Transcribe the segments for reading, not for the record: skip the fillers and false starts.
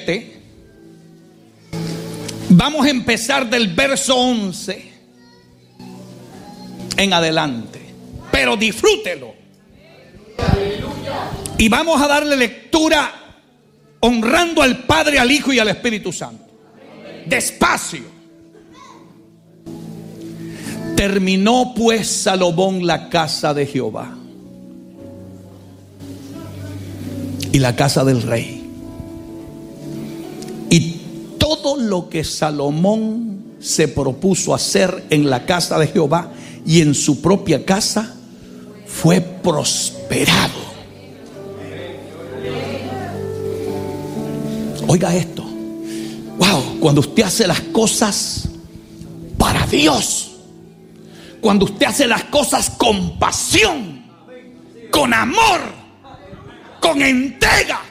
7. Vamos a empezar del verso 11 en adelante. Pero disfrútelo. Y vamos a darle lectura honrando al Padre, al Hijo y al Espíritu Santo. Despacio. Terminó pues Salomón la casa de Jehová y la casa del rey. Y todo lo que Salomón se propuso hacer en la casa de Jehová y en su propia casa fue prosperado. Oiga esto. Wow, cuando usted hace las cosas para Dios, cuando usted hace las cosas con pasión, con amor, con entrega,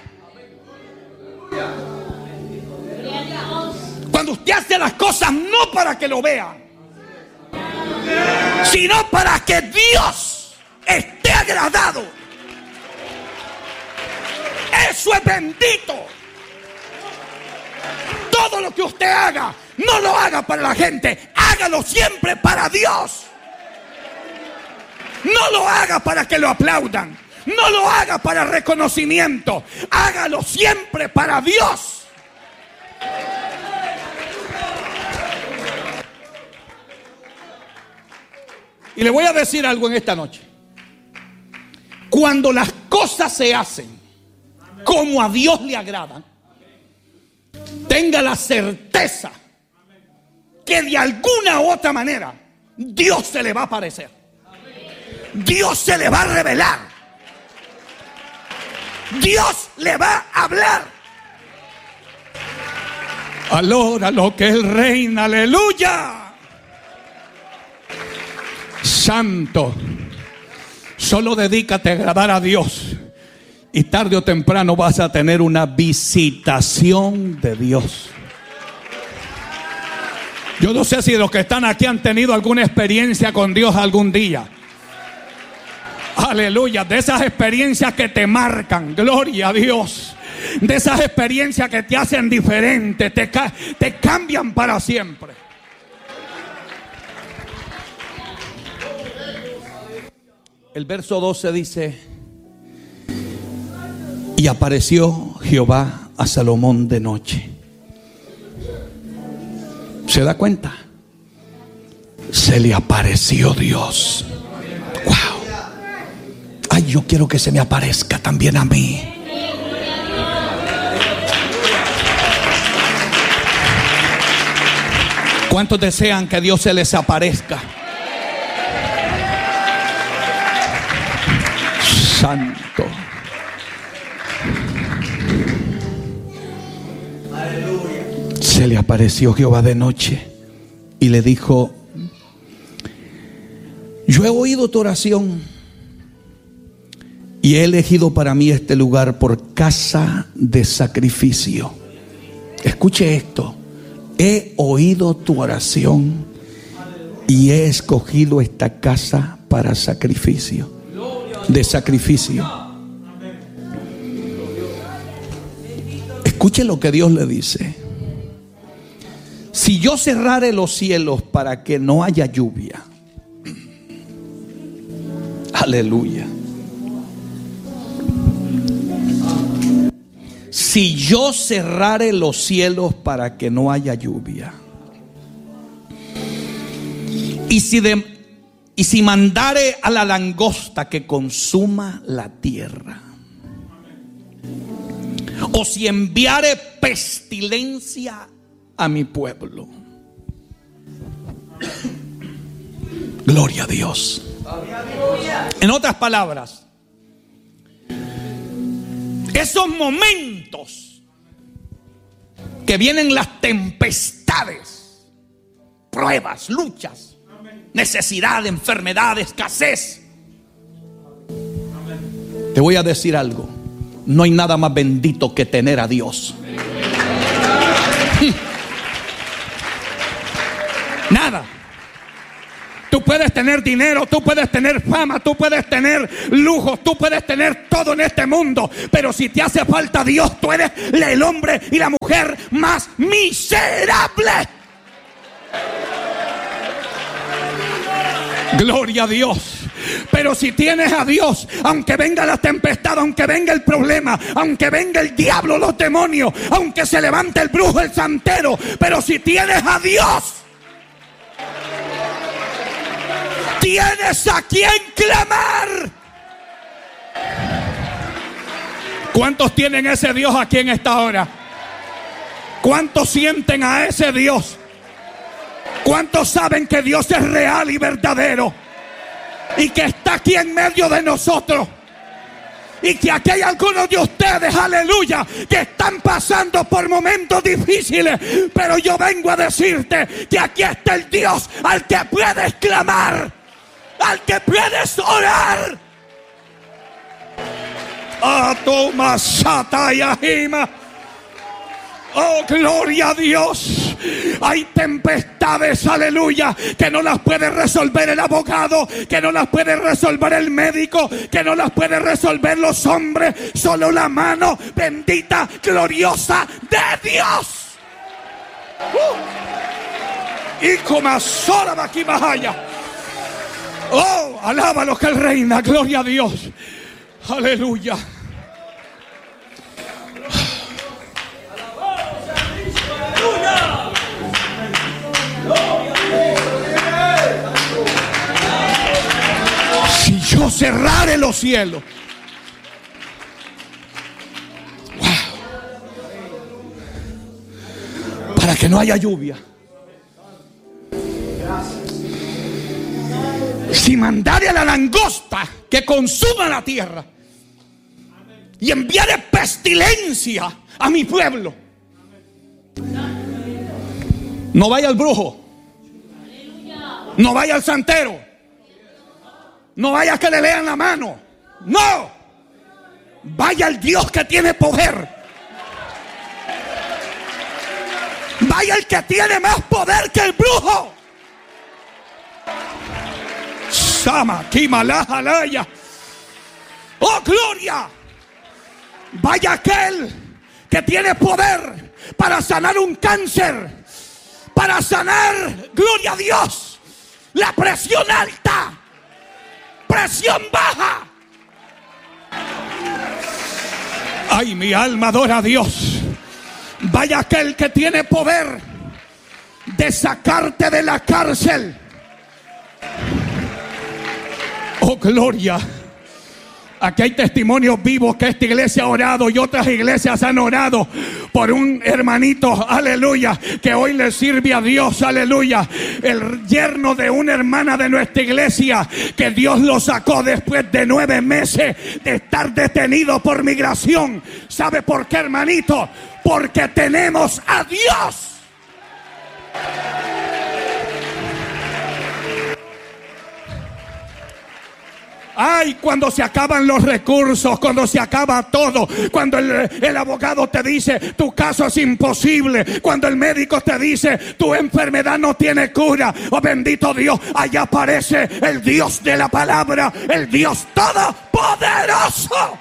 cuando usted hace las cosas no para que lo vean, sino para que Dios esté agradado, eso es bendito. Todo lo que usted haga, no lo haga para la gente, hágalo siempre para Dios. No lo haga para que lo aplaudan, no lo haga para reconocimiento, hágalo siempre para Dios. Y le voy a decir algo en esta noche. Cuando las cosas se hacen como a Dios le agradan, tenga la certeza que de alguna u otra manera Dios se le va a aparecer. Dios se le va a revelar. Dios le va a hablar. Alora lo que Él reina, aleluya. Santo, solo dedícate a agradar a Dios y tarde o temprano vas a tener una visitación de Dios. Yo no sé si los que están aquí han tenido alguna experiencia con Dios algún día. Aleluya, de esas experiencias que te marcan, gloria a Dios. De esas experiencias que te hacen diferente, te cambian para siempre. El verso 12 dice: y apareció Jehová a Salomón de noche. ¿Se da cuenta? Se le apareció Dios. Wow. Ay, yo quiero que se me aparezca también a mí. ¿Cuántos desean que Dios se les aparezca? Santo. Se le apareció Jehová de noche y le dijo: yo he oído tu oración y he elegido para mí este lugar por casa de sacrificio. Escuche esto: he oído tu oración y he escogido esta casa para sacrificio, de sacrificio. Escuche lo que Dios le dice: si yo cerrare los cielos para que no haya lluvia, aleluya. Si yo cerrare los cielos para que no haya lluvia, y si mandare a la langosta que consuma la tierra, o si enviare pestilencia a mi pueblo, gloria a Dios. En otras palabras, esos momentos que vienen las tempestades, pruebas, luchas, necesidad, enfermedad, escasez, te voy a decir algo: no hay nada más bendito que tener a Dios. Nada. Tú puedes tener dinero, tú puedes tener fama, tú puedes tener lujos, tú puedes tener todo en este mundo, pero si te hace falta Dios, tú eres el hombre y la mujer más miserable. Gloria a Dios. Pero si tienes a Dios, aunque venga la tempestad, aunque venga el problema, aunque venga el diablo, los demonios, aunque se levante el brujo, el santero, pero si tienes a Dios, tienes a quien clamar. ¿Cuántos tienen ese Dios aquí en esta hora? ¿Cuántos sienten a ese Dios? ¿Cuántos saben que Dios es real y verdadero? Y que está aquí en medio de nosotros. Y que aquí hay algunos de ustedes, aleluya, que están pasando por momentos difíciles. Pero yo vengo a decirte que aquí está el Dios al que puedes clamar, al que puedes orar. Ah, toma, Sataya, Hima. Oh, gloria a Dios. Hay tempestades, aleluya, que no las puede resolver el abogado, que no las puede resolver el médico, que no las puede resolver los hombres. Solo la mano bendita, gloriosa de Dios. Y como sola va aquí más allá. Oh, alábalo que Él reina, gloria a Dios. Aleluya. Si yo cerrare los cielos, para que no haya lluvia, si mandare a la langosta que consuma la tierra y enviare pestilencia a mi pueblo, no vaya al brujo, no vaya al santero, no vaya a que le lean la mano, no, vaya al Dios que tiene poder, vaya el que tiene más poder que el brujo. Sama, Kimalajalaya. Oh, gloria. Vaya aquel que tiene poder para sanar un cáncer, para sanar, gloria a Dios, la presión alta, presión baja. Ay, mi alma adora a Dios. Vaya aquel que tiene poder de sacarte de la cárcel. Oh, gloria. Aquí hay testimonios vivos que esta iglesia ha orado y otras iglesias han orado por un hermanito, aleluya, que hoy le sirve a Dios, aleluya. El yerno de una hermana de nuestra iglesia, que Dios lo sacó después de 9 meses de estar detenido por migración. ¿Sabe por qué, hermanito? Porque tenemos a Dios. Ay, cuando se acaban los recursos, cuando se acaba todo, cuando el abogado te dice tu caso es imposible, cuando el médico te dice tu enfermedad no tiene cura, oh bendito Dios, allá aparece el Dios de la palabra, el Dios todopoderoso.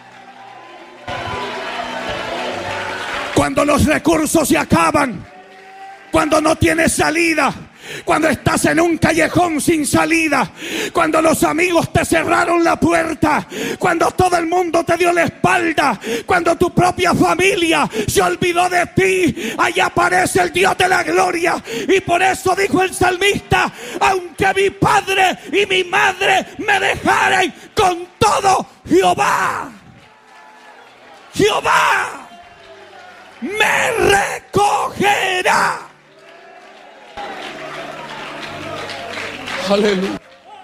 Cuando los recursos se acaban, cuando no tienes salida, cuando estás en un callejón sin salida, cuando los amigos te cerraron la puerta, cuando todo el mundo te dio la espalda, cuando tu propia familia se olvidó de ti, allá aparece el Dios de la gloria. Y por eso dijo el salmista: aunque mi padre y mi madre me dejaren, con todo Jehová me recogerá. Aleluya.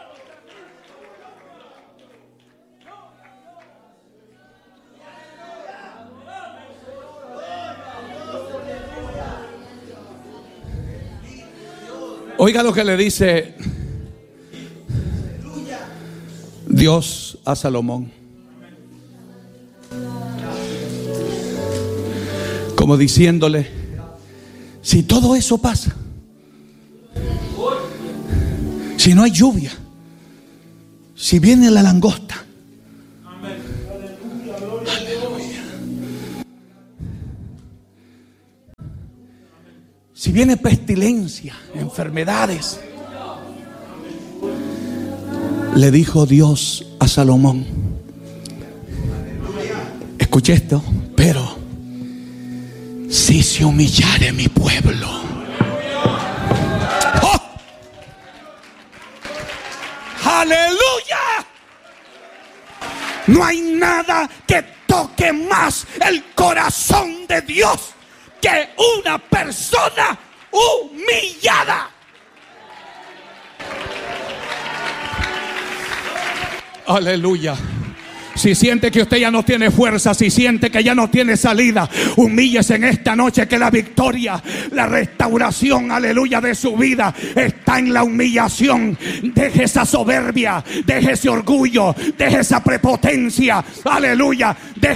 Oiga lo que le dice Dios a Salomón. Como diciéndole: si todo eso pasa, Si no hay lluvia, si viene la langosta, aleluya. Si viene pestilencia, enfermedades, le dijo Dios a Salomón, escuché esto, pero si se humillare mi pueblo. ¡Oh! ¡Aleluya! No hay nada que toque más el corazón de Dios que una persona humillada. Aleluya. Si siente que usted ya no tiene fuerza, si siente que ya no tiene salida, humíllese en esta noche, que la victoria, la restauración, aleluya, de su vida está en la humillación. Deje esa soberbia, deje ese orgullo, deje esa prepotencia, aleluya, deje